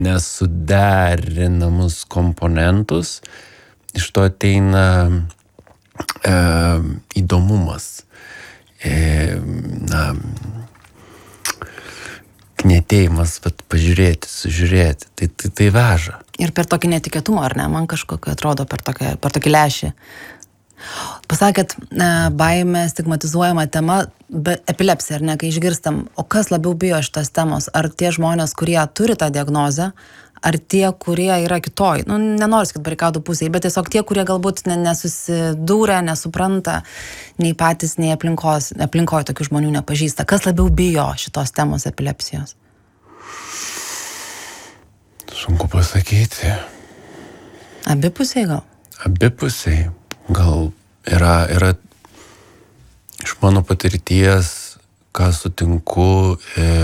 nesuderinamus komponentus, iš to ateina įdomumas, knietėjimas, pažiūrėti, sužiūrėti, tai veža. Ir per tokį netikėtumą, ar ne, man kažkokį atrodo per tokį lęšį. Pasakėt, baimė stigmatizuojama tema, bet epilepsija, ar ne, kai išgirstam, o kas labiau bijo šitos temos, ar tie žmonės, kurie turi tą diagnozę, ar tie, kurie yra kitoj, nenoriu sakyti barikadų pusėje, bet tiesiog tie, kurie galbūt nesusidūrė, nesupranta, nei patys, nei aplinkoje tokių žmonių nepažįsta. Kas labiau bijo šitos temos epilepsijos? Sunku pasakyti. Abipusiai gal? Abipusiai. Gal yra iš mano patirties, ką sutinku,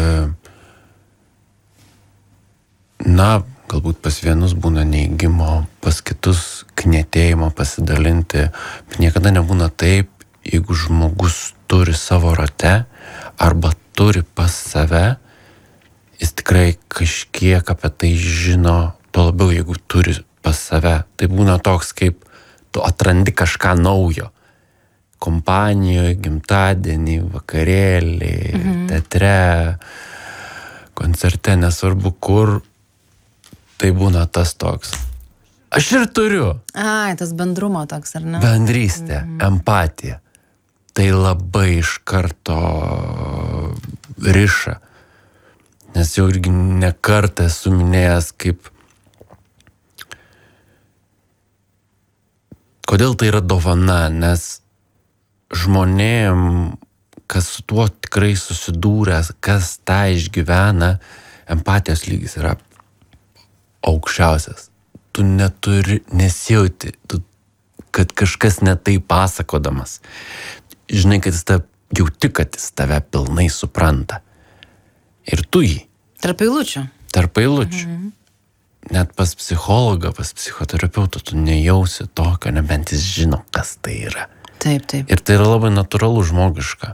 galbūt pas vienus būna neigimo, pas kitus knietėjimo pasidalinti, bet niekada nebūna taip, jeigu žmogus turi savo rate arba turi pas save, jis tikrai kažkiek apie tai žino, tuo labiau, jeigu turi pas save. Tai būna toks, kaip tu atrandi kažką naujo. Kompanijoje, gimtadienį, vakarėlį, teatre, koncerte, nesvarbu kur, tai būna tas toks. Aš ir turiu. Tas bendrumo toks, ar ne? Bendrystė, empatija. Tai labai iš karto riša. Nes jau irgi ne kartą esu minėjęs, kaip kodėl tai yra dovana, nes žmonėm, kas su tuo tikrai susidūręs, kas tą išgyvena, empatijos lygis yra aukščiausias. Tu nesijauti, kad kažkas ne tai pasakodamas. Žinai, kad jauti, kad jis tave pilnai supranta. Ir tu jį. Tarp eilučių. Tarp eilučių. Net pas psichologą, pas psichoterapeutą tu nejausi tokio, nebent jis žino, kas tai yra. Taip. Ir tai yra labai natūralu žmogiška.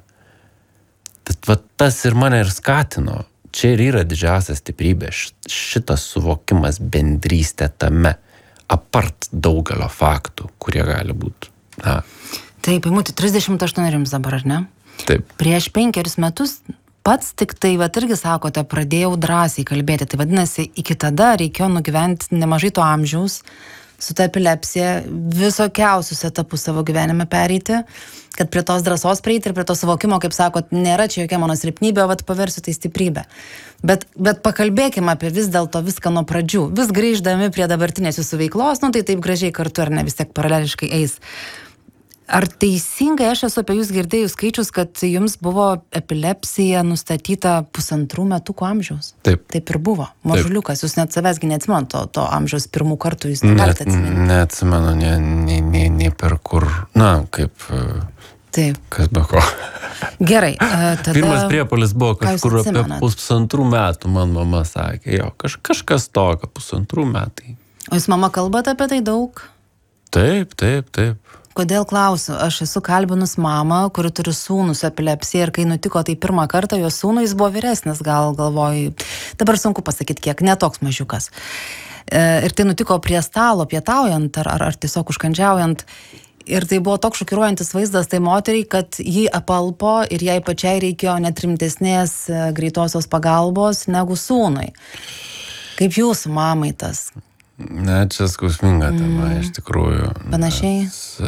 Tad tas ir mane ir skatino. Čia ir yra didžiausia stiprybė. Šitas suvokimas, bendrystė tame, apart daugelio faktų, kurie gali būti. Taip, Eimuti, 38 dabar, ar ne? Taip. Prieš 5 metus pats tik tai, irgi sakote, pradėjau drąsiai kalbėti. Tai vadinasi, iki tada reikėjo nugyventi nemažai to amžiaus, su ta epilepsija, visokiausius etapus savo gyvenime pereiti, kad prie tos drąsos prieiti ir prie to suvokimo, kaip sakot, nėra čia jokia mano silpnybė, paversiu tai stiprybę. Bet pakalbėkime apie vis dėlto viską nuo pradžių. Vis grįždami prie dabartinės jūsų veiklos, tai taip gražiai kartu, ar ne, vis tiek paraleliškai eis. Ar teisingai aš esu apie jūs girdėjus skaičius, kad jums buvo epilepsija nustatyta 1,5 metukų amžiaus? Taip. Taip ir buvo. Mažuliukas, jūs net savęsgi neatsimenu to amžiaus pirmų kartų, jūs negalite atsiminti. Neatsimenu, nei per kur, kaip... Taip. Kas be ko. Gerai, tada... Pirmas priepuolis buvo kažkur apie 1,5 metų, man mama sakė, kažkas tokio, 1,5 metai. O jūs, mama, kalbate apie tai daug? Taip. Kodėl klausiu? Aš esu kalbinus mamą, kuri turi sūnų su epilepsija ir kai nutiko tai pirmą kartą, jos sūnų jis buvo vyresnis, galvoju, dabar sunku pasakyti kiek, netoks mažiukas. Ir tai nutiko prie stalo pietaujant ar tiesiog užkandžiaujant. Ir tai buvo toks šokiruojantis vaizdas tai moteriai, kad jį apalpo ir jai pačiai reikėjo net rimtesnės greitosios pagalbos negu sūnui. Kaip jūsų mamai tas? Čia skausminga tema, iš tikrųjų. Panašiai?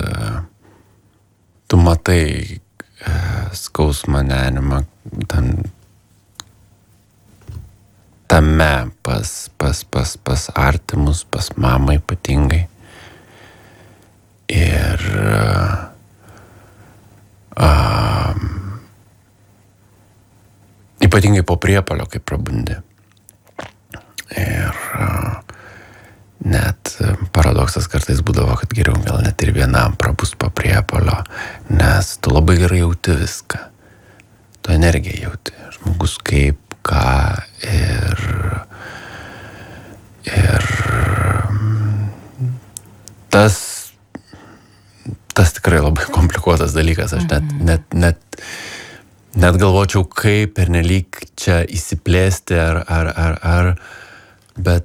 Tu matai skausmą, nerimą tame pas artimus, pas mamą ypatingai. Ir ypatingai po priepuolio, kai prabundi. Ir net paradoksas kartais būdavo, kad geriau gal net ir vienam prabust po priepuolio, nes tu labai gerai jauti viską. Tu energiją jauti. Žmogus kaip, ką ir tas tikrai labai komplikuotas dalykas. Aš net galvočiau, kaip pernelyg čia įsiplėsti bet